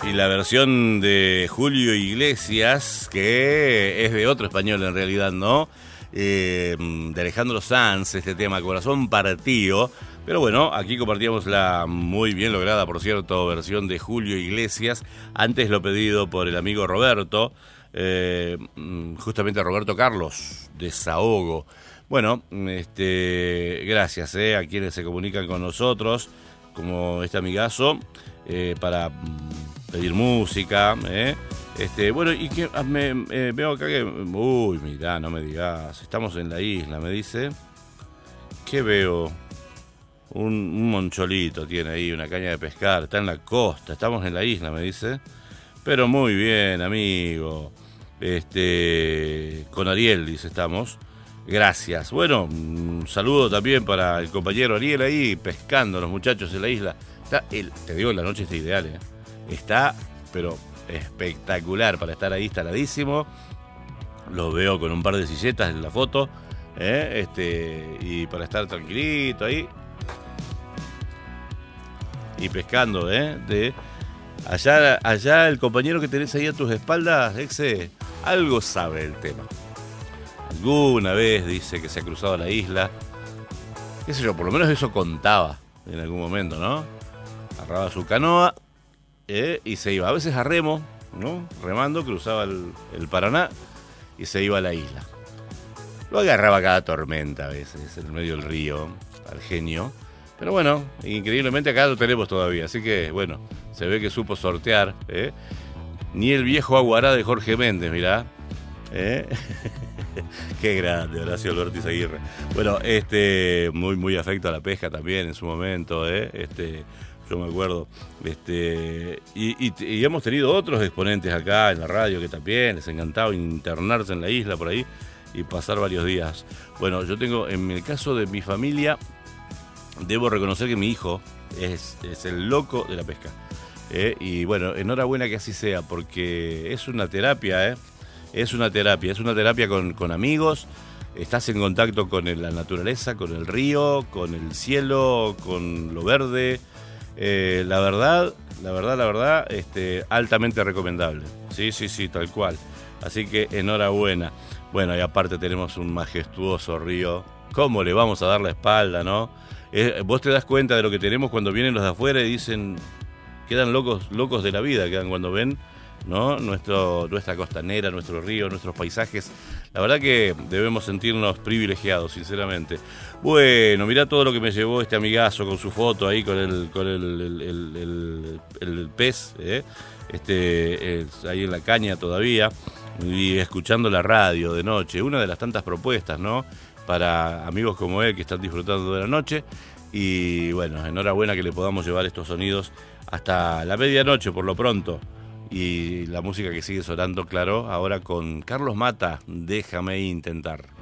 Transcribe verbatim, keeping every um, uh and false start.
Y la versión de Julio Iglesias, que es de otro español en realidad, ¿no? Eh, de Alejandro Sanz, este tema Corazón Partido. Pero bueno, aquí compartíamos la muy bien lograda, por cierto, versión de Julio Iglesias. Antes lo pedido por el amigo Roberto, eh, justamente Roberto Carlos, Desahogo. Bueno, este, gracias eh, a quienes se comunican con nosotros, como este amigazo, eh, para pedir música, ¿eh? Este, bueno, y que me, eh, veo acá que... Uy, mirá, no me digas, estamos en la isla, me dice. ¿Qué veo? Un, un moncholito tiene ahí, una caña de pescar, está en la costa, estamos en la isla, me dice. Pero muy bien, amigo. Este, con Ariel, dice, estamos. Gracias. Bueno, un saludo también para el compañero Ariel ahí, pescando los muchachos en la isla. Está el, te digo, la noche está ideal, ¿eh? Está, pero espectacular para estar ahí instaladísimo. Lo veo con un par de silletas en la foto, ¿eh? Este, y para estar tranquilito ahí. Y pescando, ¿eh? De allá, allá el compañero que tenés ahí a tus espaldas, Exe, algo sabe el tema. Alguna vez dice que se ha cruzado la isla. Qué sé yo, por lo menos eso contaba en algún momento, ¿no? Agarraba su canoa eh, y se iba. A veces a remo, ¿no? Remando, cruzaba el, el Paraná y se iba a la isla. Lo agarraba cada tormenta a veces, en el medio del río, al genio. Pero bueno, increíblemente acá lo tenemos todavía. Así que, bueno, se ve que supo sortear. ¿eh? Ni el viejo Aguará de Jorge Méndez, mirá. ¿eh? Qué grande, Horacio Alberto Izaguirre. Bueno, este, muy, muy afecto a la pesca también en su momento, ¿eh? Este, yo me acuerdo. Este, y, y, y hemos tenido otros exponentes acá en la radio que también les encantaba internarse en la isla por ahí y pasar varios días. Bueno, yo tengo, en el caso de mi familia, debo reconocer que mi hijo es, es el loco de la pesca. ¿eh? Y bueno, enhorabuena que así sea, porque es una terapia, ¿eh? Es una terapia, es una terapia con, con amigos, estás en contacto con el, la naturaleza, con el río, con el cielo, con lo verde. Eh, la verdad, la verdad, la verdad, este, altamente recomendable. Sí, sí, sí, tal cual. Así que enhorabuena. Bueno, y aparte tenemos un majestuoso río. ¿Cómo le vamos a dar la espalda, no? Eh, vos te das cuenta de lo que tenemos cuando vienen los de afuera y dicen, quedan locos, locos de la vida, quedan cuando ven, ¿no? Nuestro, nuestra costanera, nuestro río, nuestros paisajes. La verdad que debemos sentirnos privilegiados, sinceramente. Bueno, mirá todo lo que me llevó este amigazo con su foto ahí, con el, con el, el, el, el, el pez, ¿eh? este, es ahí en la caña todavía, y escuchando la radio de noche. Una de las tantas propuestas, ¿no? Para amigos como él que están disfrutando de la noche. Y bueno, enhorabuena que le podamos llevar estos sonidos hasta la medianoche por lo pronto. Y la música que sigue sonando, claro, ahora con Carlos Mata, Déjame Intentar.